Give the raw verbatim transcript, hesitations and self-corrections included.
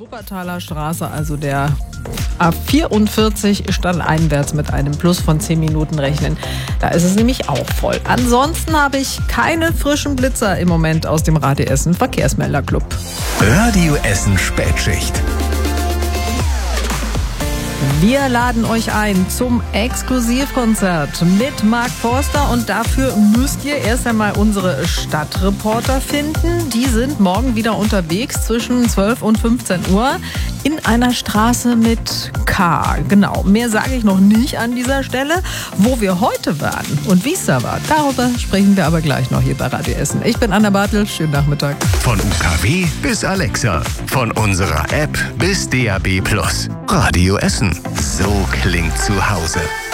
Wuppertaler Straße, also der A vierundvierzig, stadteinwärts mit einem Plus von zehn Minuten rechnen. Da ist es nämlich auch voll. Ansonsten habe ich keine frischen Blitzer im Moment aus dem Radio Essen Verkehrsmelderclub. Radio Essen Spätschicht. Wir laden euch ein zum Exklusivkonzert mit Mark Forster und dafür müsst ihr erst einmal unsere Stadtreporter finden. Die sind morgen wieder unterwegs zwischen zwölf und fünfzehn Uhr in einer Straße mit K. Genau, mehr sage ich noch nicht an dieser Stelle. Wo wir heute waren und wie es da war, darüber sprechen wir aber gleich noch hier bei Radio Essen. Ich bin Anna Bartel, schönen Nachmittag. Von U K W bis Alexa, von unserer App bis D A B Plus. Radio Essen, so klingt zu Hause.